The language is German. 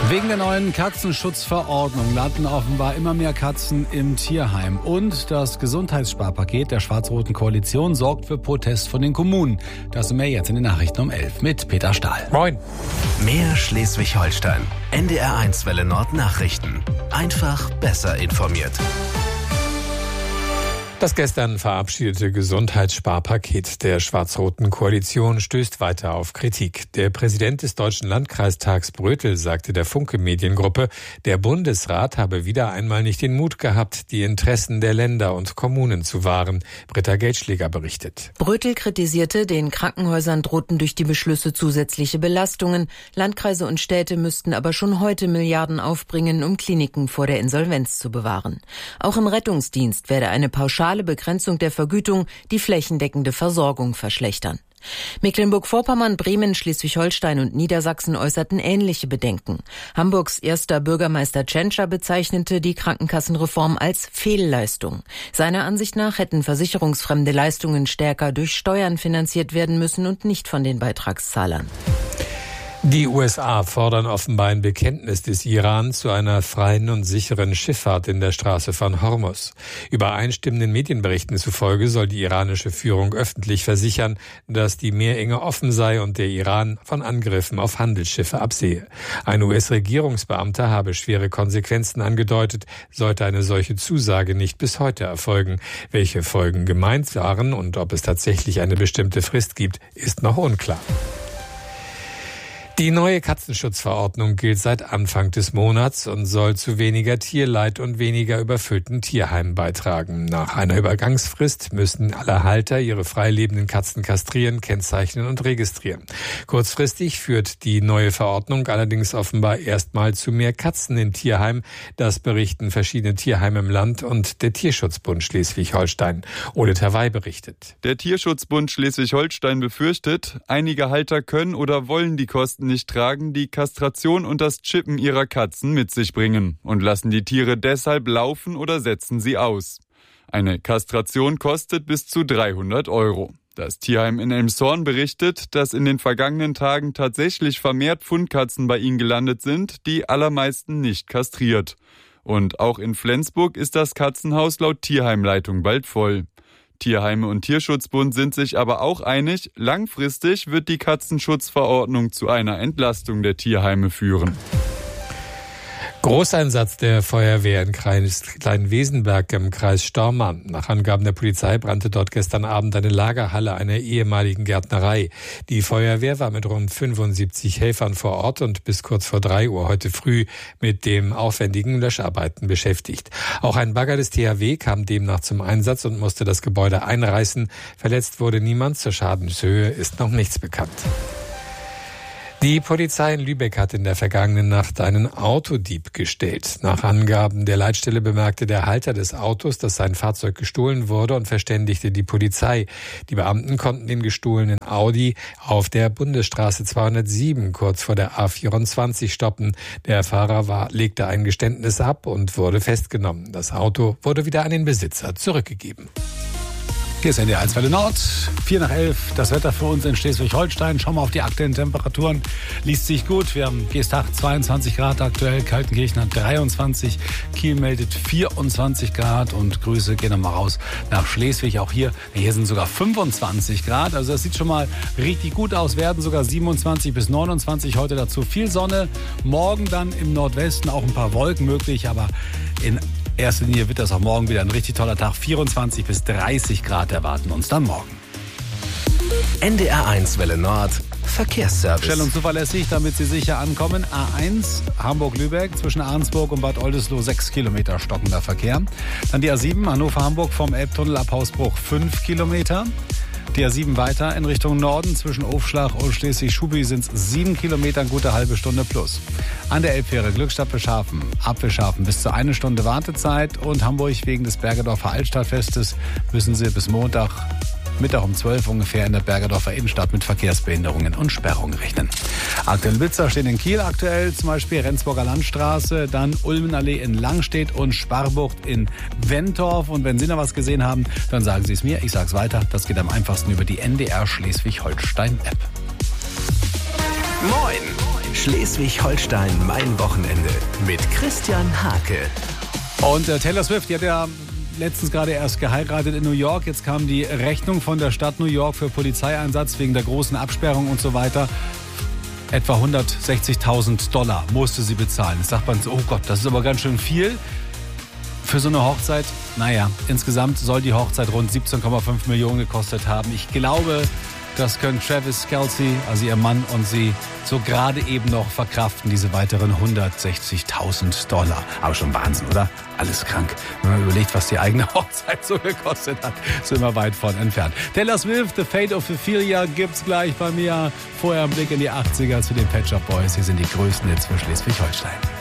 Wegen der neuen Katzenschutzverordnung landen offenbar immer mehr Katzen im Tierheim. Und das Gesundheitssparpaket der schwarz-roten Koalition sorgt für Protest von den Kommunen. Das und mehr jetzt in den Nachrichten um 11 mit Peter Stahl. Moin. Mehr Schleswig-Holstein. NDR1 Welle Nord Nachrichten. Einfach besser informiert. Das gestern verabschiedete Gesundheitssparpaket der schwarz-roten Koalition stößt weiter auf Kritik. Der Präsident des Deutschen Landkreistags Brötel sagte der Funke Mediengruppe, der Bundesrat habe wieder einmal nicht den Mut gehabt, die Interessen der Länder und Kommunen zu wahren. Britta Geldschläger berichtet. Brötel kritisierte, den Krankenhäusern drohten durch die Beschlüsse zusätzliche Belastungen. Landkreise und Städte müssten aber schon heute Milliarden aufbringen, um Kliniken vor der Insolvenz zu bewahren. Auch im Rettungsdienst werde eine pauschale Begrenzung der Vergütung die flächendeckende Versorgung verschlechtern. Mecklenburg-Vorpommern, Bremen, Schleswig-Holstein und Niedersachsen äußerten ähnliche Bedenken. Hamburgs erster Bürgermeister Tschentscher bezeichnete die Krankenkassenreform als Fehlleistung. Seiner Ansicht nach hätten versicherungsfremde Leistungen stärker durch Steuern finanziert werden müssen und nicht von den Beitragszahlern. Die USA fordern offenbar ein Bekenntnis des Iran zu einer freien und sicheren Schifffahrt in der Straße von Hormuz. Übereinstimmenden Medienberichten zufolge soll die iranische Führung öffentlich versichern, dass die Meerenge offen sei und der Iran von Angriffen auf Handelsschiffe absehe. Ein US-Regierungsbeamter habe schwere Konsequenzen angedeutet, sollte eine solche Zusage nicht bis heute erfolgen. Welche Folgen gemeint waren und ob es tatsächlich eine bestimmte Frist gibt, ist noch unklar. Die neue Katzenschutzverordnung gilt seit Anfang des Monats und soll zu weniger Tierleid und weniger überfüllten Tierheimen beitragen. Nach einer Übergangsfrist müssen alle Halter ihre freilebenden Katzen kastrieren, kennzeichnen und registrieren. Kurzfristig führt die neue Verordnung allerdings offenbar erstmal zu mehr Katzen in Tierheimen. Das berichten verschiedene Tierheime im Land und der Tierschutzbund Schleswig-Holstein. Ole Terwey berichtet. Der Tierschutzbund Schleswig-Holstein befürchtet, einige Halter können oder wollen die Kosten nicht tragen, die Kastration und das Chippen ihrer Katzen mit sich bringen und lassen die Tiere deshalb laufen oder setzen sie aus. Eine Kastration kostet bis zu 300 €. Das Tierheim in Elmshorn berichtet, dass in den vergangenen Tagen tatsächlich vermehrt Fundkatzen bei ihnen gelandet sind, die allermeisten nicht kastriert. Und auch in Flensburg ist das Katzenhaus laut Tierheimleitung bald voll. Tierheime und Tierschutzbund sind sich aber auch einig, langfristig wird die Katzenschutzverordnung zu einer Entlastung der Tierheime führen. Großeinsatz der Feuerwehr in Kleinwesenberg im Kreis Stormarn. Nach Angaben der Polizei brannte dort gestern Abend eine Lagerhalle einer ehemaligen Gärtnerei. Die Feuerwehr war mit rund 75 Helfern vor Ort und bis kurz vor 3 Uhr heute früh mit dem aufwendigen Löscharbeiten beschäftigt. Auch ein Bagger des THW kam demnach zum Einsatz und musste das Gebäude einreißen. Verletzt wurde niemand. Zur Schadenshöhe ist noch nichts bekannt. Die Polizei in Lübeck hat in der vergangenen Nacht einen Autodieb gestellt. Nach Angaben der Leitstelle bemerkte der Halter des Autos, dass sein Fahrzeug gestohlen wurde und verständigte die Polizei. Die Beamten konnten den gestohlenen Audi auf der Bundesstraße 207 kurz vor der A24 stoppen. Der Fahrer legte ein Geständnis ab und wurde festgenommen. Das Auto wurde wieder an den Besitzer zurückgegeben. Hier ist NDR1 Welle Nord, 4 nach 11. Das Wetter für uns in Schleswig-Holstein. Schauen wir auf die aktuellen Temperaturen. Liest sich gut. Wir haben Geestach 22 Grad aktuell, Kaltenkirchen hat 23, Kiel meldet 24 Grad und Grüße gehen nochmal raus nach Schleswig. Auch hier sind sogar 25 Grad. Also das sieht schon mal richtig gut aus. Werden sogar 27 bis 29 heute dazu. Viel Sonne. Morgen dann im Nordwesten auch ein paar Wolken möglich, aber in erster Linie wird das auch morgen wieder ein richtig toller Tag. 24 bis 30 Grad erwarten uns dann morgen. NDR1 Welle Nord Verkehrsservice. Schnell und zuverlässig, damit Sie sicher ankommen. A1 Hamburg-Lübeck zwischen Arnsburg und Bad Oldesloe 6 Kilometer stockender Verkehr. Dann die A7 Hannover-Hamburg vom Elbtunnel ab Hausbruch 5 Kilometer. Die A7 weiter in Richtung Norden zwischen Ofschlag und Schleswig-Schubi sind es 7 Kilometer, eine gute halbe Stunde plus. An der Elbfähre Glückstadt-Beschafen, ab Beschafen bis zu 1 Stunde Wartezeit und Hamburg wegen des Bergedorfer Altstadtfestes müssen Sie bis Montag Mittag um 12 ungefähr in der Bergedorfer Innenstadt mit Verkehrsbehinderungen und Sperrungen rechnen. Aktuelle Blitzer stehen in Kiel aktuell, zum Beispiel Rendsburger Landstraße, dann Ulmenallee in Langstedt und Sparbucht in Wentorf. Und wenn Sie noch was gesehen haben, dann sagen Sie es mir, ich sage es weiter. Das geht am einfachsten über die NDR Schleswig-Holstein-App. Moin! Schleswig-Holstein mein Wochenende mit Christian Hake. Und Taylor Swift, die hat ja letztens gerade erst geheiratet in New York. Jetzt kam die Rechnung von der Stadt New York für Polizeieinsatz wegen der großen Absperrung und so weiter. Etwa $160.000 musste sie bezahlen. Jetzt sagt man so, oh Gott, das ist aber ganz schön viel für so eine Hochzeit. Naja, insgesamt soll die Hochzeit rund 17,5 Millionen gekostet haben. Ich glaube, das können Travis Kelce, also ihr Mann, und sie so gerade eben noch verkraften, diese weiteren $160.000. Aber schon Wahnsinn, oder? Alles krank. Wenn man überlegt, was die eigene Hochzeit so gekostet hat, sind wir weit von entfernt. Taylor Swift, The Fate of Ophelia gibt's gleich bei mir. Vorher ein Blick in die 80er zu den Pet Shop Boys. Hier sind die größten Hits für Schleswig-Holstein.